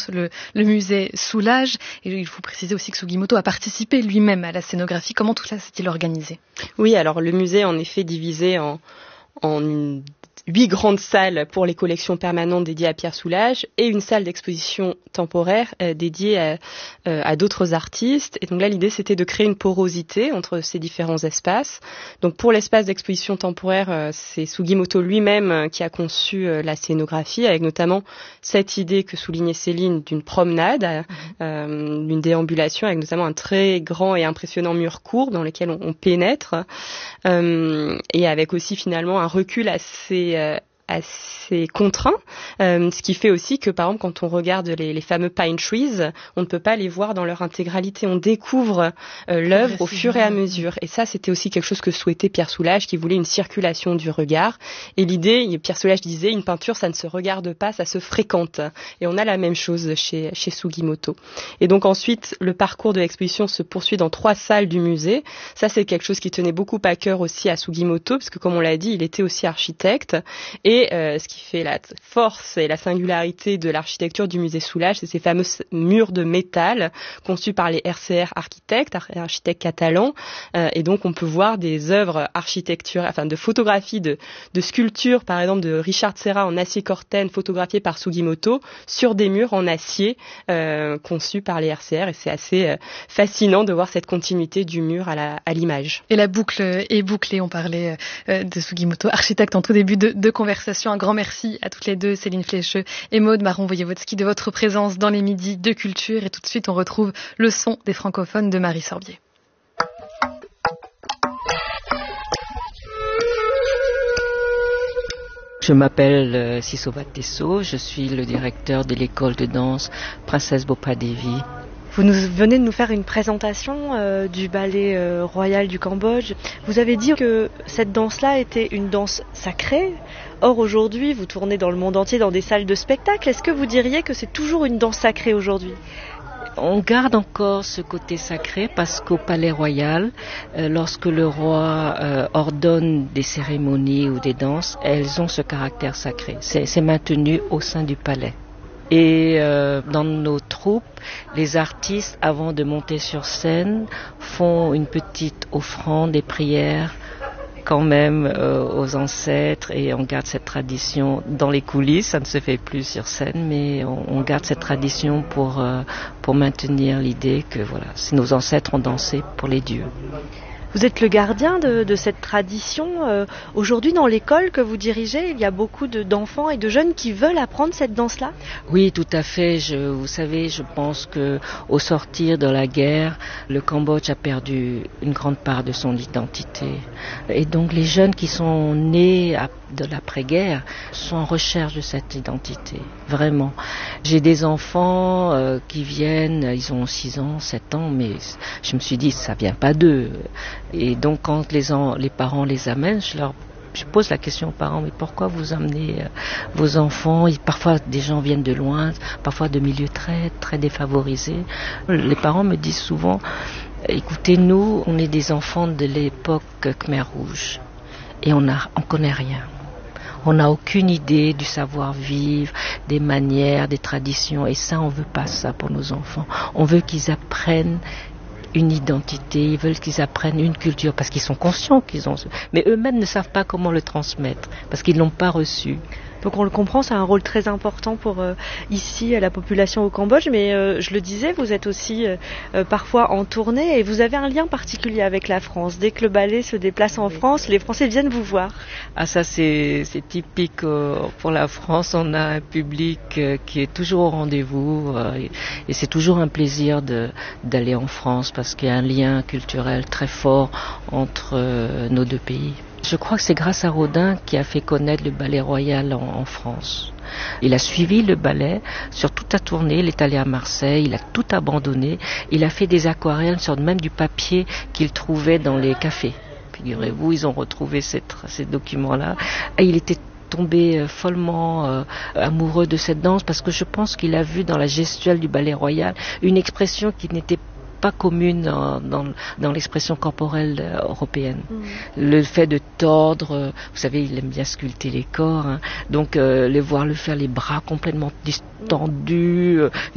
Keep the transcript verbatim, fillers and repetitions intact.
présente le, le musée Soulage. Et il faut préciser aussi que Sugimoto a participé lui-même à la scénographie. Comment tout cela s'est-il organisé ? Oui, alors le musée est en effet divisé en, en une huit grandes salles pour les collections permanentes dédiées à Pierre Soulages et une salle d'exposition temporaire euh, dédiée à, euh, à d'autres artistes. Et donc là, l'idée, c'était de créer une porosité entre ces différents espaces. Donc pour l'espace d'exposition temporaire, euh, c'est Sugimoto lui-même euh, qui a conçu euh, la scénographie, avec notamment cette idée que soulignait Céline d'une promenade, euh, d'une déambulation, avec notamment un très grand et impressionnant mur court dans lequel on, on pénètre, euh, et avec aussi finalement un recul assez assez contraint, euh, ce qui fait aussi que par exemple quand on regarde les, les fameux pine trees, on ne peut pas les voir dans leur intégralité, on découvre euh, l'œuvre au fur et à mesure, et ça c'était aussi quelque chose que souhaitait Pierre Soulages, qui voulait une circulation du regard. Et l'idée, Pierre Soulages disait, une peinture ça ne se regarde pas, ça se fréquente, et on a la même chose chez, chez Sugimoto. Et donc ensuite le parcours de l'exposition se poursuit dans trois salles du musée. Ça c'est quelque chose qui tenait beaucoup à cœur aussi à Sugimoto, parce que comme on l'a dit, il était aussi architecte. Et Et euh, ce qui fait la force et la singularité de l'architecture du musée Soulages, c'est ces fameux murs de métal conçus par les R C R architectes, architectes catalans. Euh, et donc on peut voir des œuvres architecturales, enfin de photographies, de, de sculptures, par exemple de Richard Serra en acier corten, photographiées par Sugimoto, sur des murs en acier euh, conçus par les R C R. Et c'est assez euh, fascinant de voir cette continuité du mur à, la, à l'image. Et la boucle est bouclée. On parlait euh, de Sugimoto, architecte, en tout début de, de conversation. Un grand merci à toutes les deux, Céline Flécheux et Maude Marron-Voyevodsky, de votre présence dans les Midis de Culture. Et tout de suite, on retrouve le son des francophones de Marie Sorbier. Je m'appelle euh, Sisova Tesso, je suis le directeur de l'école de danse Princesse Bopadevi. Vous nous venez de nous faire une présentation euh, du ballet euh, royal du Cambodge. Vous avez dit que cette danse-là était une danse sacrée. Or, aujourd'hui, vous tournez dans le monde entier dans des salles de spectacle. Est-ce que vous diriez que c'est toujours une danse sacrée aujourd'hui ? On garde encore ce côté sacré parce qu'au Palais Royal, euh, lorsque le roi euh, ordonne des cérémonies ou des danses, elles ont ce caractère sacré. C'est, c'est maintenu au sein du palais. Et euh, dans nos troupes, les artistes, avant de monter sur scène, font une petite offrande et prière quand même euh, aux ancêtres, et on garde cette tradition dans les coulisses. Ça ne se fait plus sur scène, mais on, on garde cette tradition pour euh, pour maintenir l'idée que voilà, c'est nos ancêtres ont dansé pour les dieux. Vous êtes le gardien de, de cette tradition. Euh, aujourd'hui, dans l'école que vous dirigez, il y a beaucoup de, d'enfants et de jeunes qui veulent apprendre cette danse-là ? Oui, tout à fait. Je, vous savez, je pense que au sortir de la guerre, le Cambodge a perdu une grande part de son identité. Et donc, les jeunes qui sont nés à, de l'après-guerre sont en recherche de cette identité, vraiment. J'ai des enfants euh, qui viennent, ils ont six ans, sept ans, mais je me suis dit, ça vient pas d'eux. Et donc quand les, en, les parents les amènent, je leur je pose la question aux parents, mais pourquoi vous amenez euh, vos enfants ? Et parfois des gens viennent de loin, parfois de milieux très très défavorisés. Les parents me disent souvent, écoutez, nous, on est des enfants de l'époque Khmer Rouge et on a, on connaît rien. On n'a aucune idée du savoir-vivre, des manières, des traditions, et ça, on veut pas ça pour nos enfants. On veut qu'ils apprennent une identité, ils veulent qu'ils apprennent une culture, parce qu'ils sont conscients qu'ils ont... Mais eux-mêmes ne savent pas comment le transmettre, parce qu'ils ne l'ont pas reçu. Donc on le comprend, c'est un rôle très important pour euh, ici la population au Cambodge, mais euh, je le disais, vous êtes aussi euh, euh, parfois en tournée et vous avez un lien particulier avec la France. Dès que le ballet se déplace en France, les Français viennent vous voir. Ah, ça c'est, c'est typique euh, pour la France, on a un public euh, qui est toujours au rendez-vous euh, et c'est toujours un plaisir de, d'aller en France parce qu'il y a un lien culturel très fort entre euh, nos deux pays. Je crois que c'est grâce à Rodin qui a fait connaître le ballet royal en, en France. Il a suivi le ballet sur toute la tournée, il est allé à Marseille, il a tout abandonné, il a fait des aquarelles sur même du papier qu'il trouvait dans les cafés. Figurez-vous, ils ont retrouvé ces, ces documents-là. Et il était tombé euh, follement euh, amoureux de cette danse parce que je pense qu'il a vu dans la gestuelle du ballet royal une expression qui n'était pas commune dans, dans, dans l'expression corporelle euh, européenne. Mmh. Le fait de tordre, euh, vous savez, il aime bien sculpter les corps, hein, donc euh, les voir le faire, les bras complètement distendus, euh,